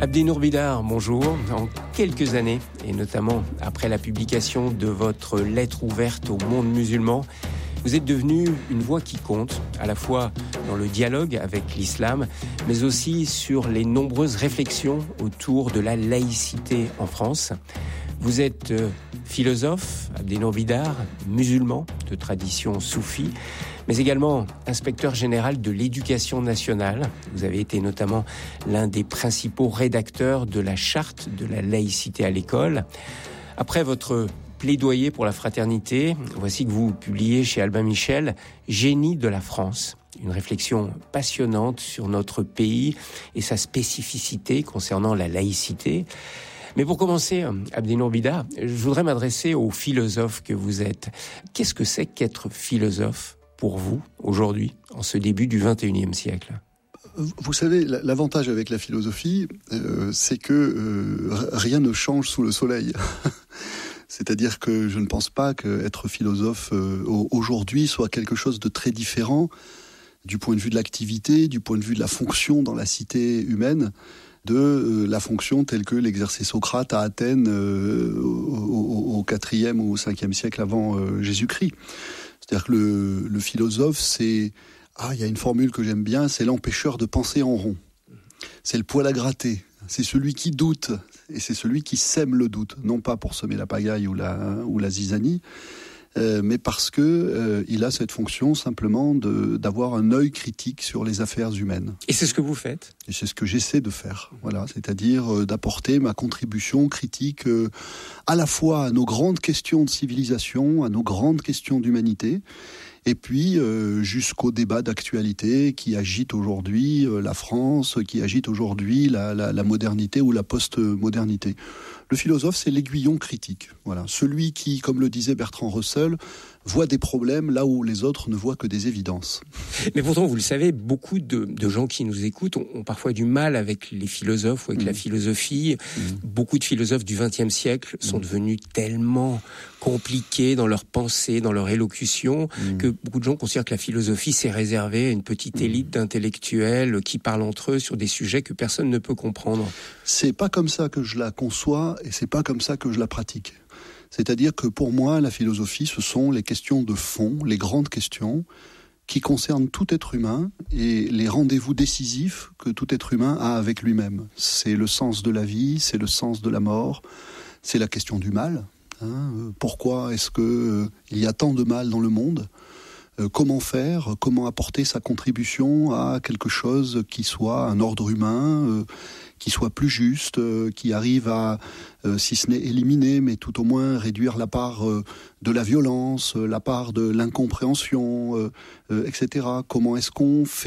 Abdinour Bidar, bonjour. En quelques années, et notamment après la publication de votre lettre ouverte au monde musulman, vous êtes devenu une voix qui compte, à la fois dans le dialogue avec l'islam, mais aussi sur les nombreuses réflexions autour de la laïcité en France. Vous êtes philosophe, Abdinour Bidar, musulman de tradition soufie, mais également inspecteur général de l'éducation nationale. Vous avez été notamment l'un des principaux rédacteurs de la charte de la laïcité à l'école. Après votre plaidoyer pour la fraternité, voici que vous publiez chez Albin Michel « Génie de la France ». Une réflexion passionnante sur notre pays et sa spécificité concernant la laïcité. Mais pour commencer, Abdinour Bidar, je voudrais m'adresser au philosophe que vous êtes. Qu'est-ce que c'est qu'être philosophe pour vous, aujourd'hui, en ce début du XXIe siècle ? Vous savez, l'avantage avec la philosophie, c'est que rien ne change sous le soleil. C'est-à-dire que je ne pense pas qu'être philosophe aujourd'hui soit quelque chose de très différent du point de vue de l'activité, du point de vue de la fonction dans la cité humaine, de la fonction telle que l'exerçait Socrate à Athènes au IVe ou au Ve siècle avant Jésus-Christ. C'est-à-dire que le philosophe, il y a une formule que j'aime bien, c'est l'empêcheur de penser en rond. C'est le poil à gratter. C'est celui qui doute, et c'est celui qui sème le doute. Non pas pour semer la pagaille ou la zizanie, mais parce que il a cette fonction simplement d'avoir un œil critique sur les affaires humaines. Et c'est ce que vous faites ? Et c'est ce que j'essaie de faire, voilà, c'est-à-dire d'apporter ma contribution critique à la fois à nos grandes questions de civilisation, à nos grandes questions d'humanité, et puis jusqu'au débat d'actualité qui agite aujourd'hui la France, qui agite aujourd'hui la modernité ou la post-modernité. Le philosophe, c'est l'aiguillon critique. Voilà, celui qui, comme le disait Bertrand Russell, voit des problèmes là où les autres ne voient que des évidences. Mais pourtant, vous le savez, beaucoup de gens qui nous écoutent ont parfois du mal avec les philosophes ou avec la philosophie. Beaucoup de philosophes du XXe siècle sont devenus tellement compliqués dans leur pensée, dans leur élocution, que beaucoup de gens considèrent que la philosophie s'est réservée à une petite élite d'intellectuels qui parlent entre eux sur des sujets que personne ne peut comprendre. C'est pas comme ça que je la conçois et c'est pas comme ça que je la pratique. C'est-à-dire que pour moi, la philosophie, ce sont les questions de fond, les grandes questions qui concernent tout être humain et les rendez-vous décisifs que tout être humain a avec lui-même. C'est le sens de la vie, c'est le sens de la mort, c'est la question du mal. Pourquoi est-ce qu'il y a tant de mal dans le monde ? Comment faire ? Comment apporter sa contribution à quelque chose qui soit un ordre humain, qui soit plus juste, qui arrive à, si ce n'est éliminer, mais tout au moins réduire la part de la violence, la part de l'incompréhension, etc. Comment est-ce qu'on fait